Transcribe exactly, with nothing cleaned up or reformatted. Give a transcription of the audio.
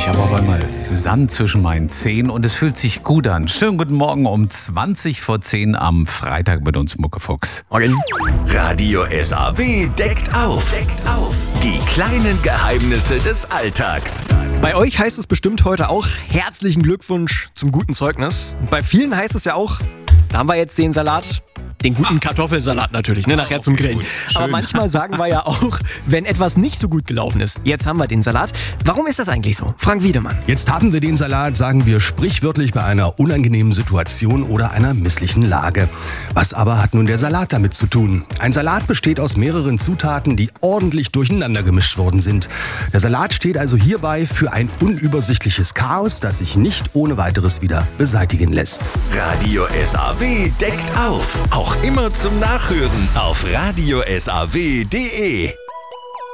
Ich habe auf einmal Sand zwischen meinen Zehen und es fühlt sich gut an. Schönen guten Morgen um zwanzig vor zehn am Freitag mit uns Muckefuchs. Morgen. Radio S A W deckt auf. Deckt auf. Die kleinen Geheimnisse des Alltags. Bei euch heißt es bestimmt heute auch herzlichen Glückwunsch zum guten Zeugnis. Und bei vielen heißt es ja auch, da haben wir jetzt den Salat. Den guten Kartoffelsalat natürlich, ne, nachher zum Grillen. Aber manchmal sagen wir ja auch, wenn etwas nicht so gut gelaufen ist. Jetzt haben wir den Salat. Warum ist das eigentlich so? Frank Wiedemann. Jetzt haben wir den Salat, sagen wir sprichwörtlich, bei einer unangenehmen Situation oder einer misslichen Lage. Was aber hat nun der Salat damit zu tun? Ein Salat besteht aus mehreren Zutaten, die ordentlich durcheinander gemischt worden sind. Der Salat steht also hierbei für ein unübersichtliches Chaos, das sich nicht ohne weiteres wieder beseitigen lässt. Radio S A W deckt auf. Auch immer zum Nachhören auf radio s a w punkt d e.